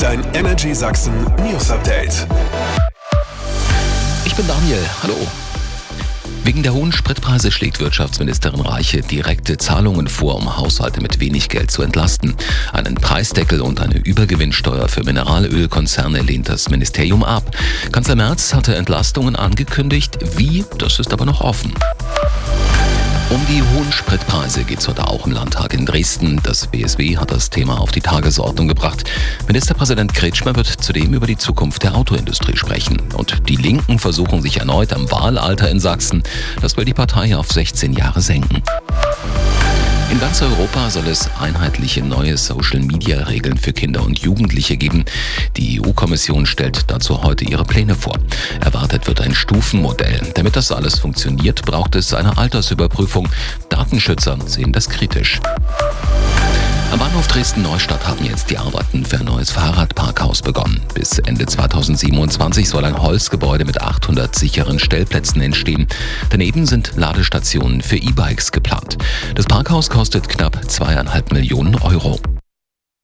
Dein Energy Sachsen News Update. Ich bin Daniel, hallo. Wegen der hohen Spritpreise schlägt Wirtschaftsministerin Reiche direkte Zahlungen vor, um Haushalte mit wenig Geld zu entlasten. Einen Preisdeckel und eine Übergewinnsteuer für Mineralölkonzerne lehnt das Ministerium ab. Kanzler Merz hatte Entlastungen angekündigt. Wie? Das ist aber noch offen. Um die hohen Spritpreise geht es heute auch im Landtag in Dresden. Das BSW hat das Thema auf die Tagesordnung gebracht. Ministerpräsident Kretschmer wird zudem über die Zukunft der Autoindustrie sprechen. Und die Linken versuchen sich erneut am Wahlalter in Sachsen. Das will die Partei auf 16 Jahre senken. In ganz Europa soll es einheitliche neue Social-Media-Regeln für Kinder und Jugendliche geben. Die EU-Kommission stellt dazu heute ihre Pläne vor. Erwartet wird ein Stufenmodell. Damit das alles funktioniert, braucht es eine Altersüberprüfung. Datenschützer sehen das kritisch. Am Bahnhof Dresden-Neustadt haben jetzt die Arbeiten für ein neues Fahrradparkhaus begonnen. Bis Ende 2027 soll ein Holzgebäude mit 800 sicheren Stellplätzen entstehen. Daneben sind Ladestationen für E-Bikes geplant. Das Parkhaus kostet knapp 2,5 Millionen Euro.